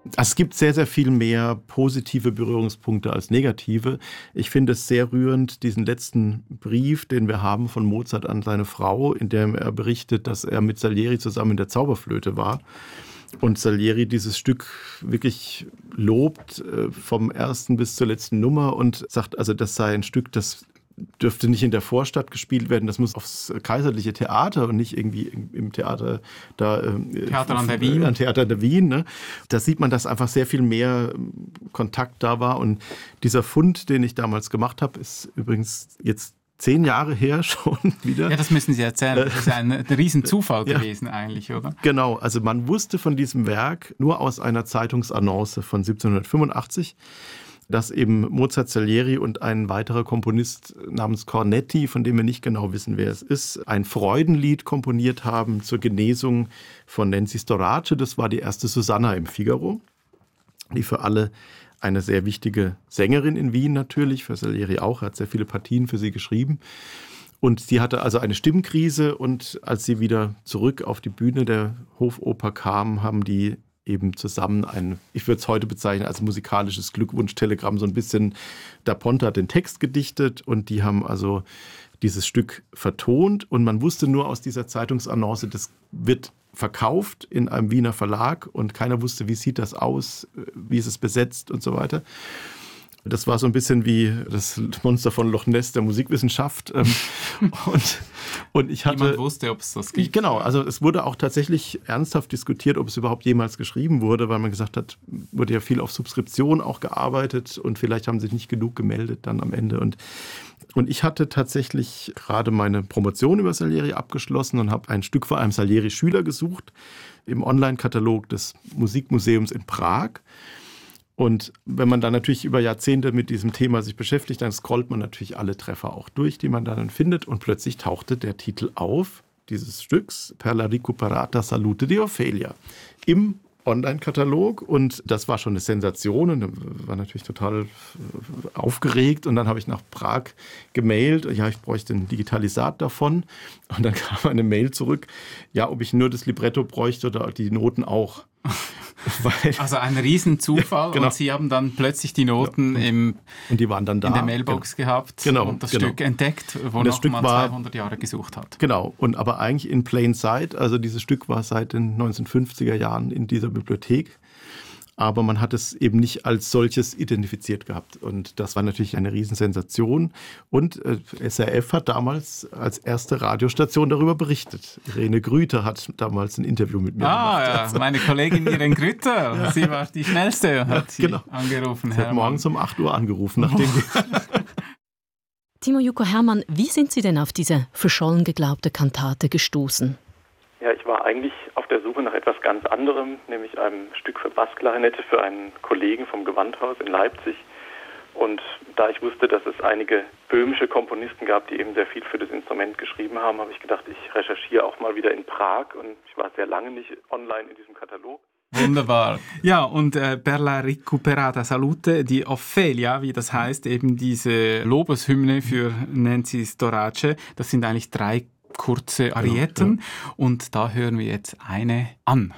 Also es gibt sehr, sehr viel mehr positive Berührungspunkte als negative. Ich finde es sehr rührend, diesen letzten Brief, den wir haben von Mozart an seine Frau, in dem er berichtet, dass er mit Salieri zusammen in der Zauberflöte war. Und Salieri dieses Stück wirklich lobt, vom ersten bis zur letzten Nummer, und sagt, also das sei ein Stück, das dürfte nicht in der Vorstadt gespielt werden, das muss aufs kaiserliche Theater und nicht irgendwie im Theater da. Theater an der Wien. Theater an der Wien. Ne? Da sieht man, dass einfach sehr viel mehr Kontakt da war. Und dieser Fund, den ich damals gemacht habe, ist übrigens jetzt 10 Jahre her schon wieder. Ja, das müssen Sie erzählen. Das ist ein Riesenzufall gewesen eigentlich, oder? Genau, also man wusste von diesem Werk nur aus einer Zeitungsannonce von 1785, dass eben Mozart, Salieri und ein weiterer Komponist namens Cornetti, von dem wir nicht genau wissen, wer es ist, ein Freudenlied komponiert haben zur Genesung von Nancy Storace. Das war die erste Susanna im Figaro, die für alle eine sehr wichtige Sängerin in Wien natürlich, für Salieri auch, er hat sehr viele Partien für sie geschrieben. Und sie hatte also eine Stimmkrise, und als sie wieder zurück auf die Bühne der Hofoper kam, haben die eben zusammen ich würde es heute bezeichnen als musikalisches Glückwunschtelegramm, so ein bisschen, da Ponte hat den Text gedichtet und die haben also dieses Stück vertont, und man wusste nur aus dieser Zeitungsannonce, das wird verkauft in einem Wiener Verlag, und keiner wusste, wie sieht das aus, wie ist es besetzt und so weiter. Das war so ein bisschen wie das Monster von Loch Ness der Musikwissenschaft. Und ich hatte, niemand wusste, ob es das gibt. Genau, also es wurde auch tatsächlich ernsthaft diskutiert, ob es überhaupt jemals geschrieben wurde, weil man gesagt hat, wurde ja viel auf Subskription auch gearbeitet und vielleicht haben sich nicht genug gemeldet dann am Ende. Und ich hatte tatsächlich gerade meine Promotion über Salieri abgeschlossen und habe ein Stück von einem Salieri-Schüler gesucht im Online-Katalog des Musikmuseums in Prag. Und wenn man dann natürlich über Jahrzehnte mit diesem Thema sich beschäftigt, dann scrollt man natürlich alle Treffer auch durch, die man dann findet. Und plötzlich tauchte der Titel auf dieses Stücks, Per la recuperata salute di Ophelia, im Online-Katalog. Und das war schon eine Sensation und war natürlich total aufgeregt. Und dann habe ich nach Prag gemailt, ja, ich bräuchte ein Digitalisat davon. Und dann kam eine Mail zurück, ja, ob ich nur das Libretto bräuchte oder die Noten auch. Also ein Riesenzufall, genau. Und Sie haben dann plötzlich die Noten und die waren dann da in der Mailbox gehabt und das Stück entdeckt, wonach man 200 Jahre gesucht hat. Genau, und aber eigentlich in plain sight, also dieses Stück war seit den 1950er Jahren in dieser Bibliothek, aber man hat es eben nicht als solches identifiziert gehabt, und das war natürlich eine Riesensensation, und SRF hat damals als erste Radiostation darüber berichtet. Irene Grüter hat damals ein Interview mit mir gemacht. Ja, also. Meine Kollegin Irene Grüter, ja. Sie war die Schnellste, hat sie angerufen. Sie hat morgens um 8 Uhr angerufen, nachdem Timo Jukka Hermann, wie sind Sie denn auf diese verschollen geglaubte Kantate gestoßen? Ja, ich war eigentlich auf der Suche nach etwas ganz anderem, nämlich einem Stück für Bassklarinette für einen Kollegen vom Gewandhaus in Leipzig. Und da ich wusste, dass es einige böhmische Komponisten gab, die eben sehr viel für das Instrument geschrieben haben, habe ich gedacht, ich recherchiere auch mal wieder in Prag. Und ich war sehr lange nicht online in diesem Katalog. Wunderbar. Ja, und Per la recuperata salute di Ophelia, wie das heißt, eben diese Lobeshymne für Nancy Storace, das sind eigentlich 3 kurze Arietten, und da hören wir jetzt eine an.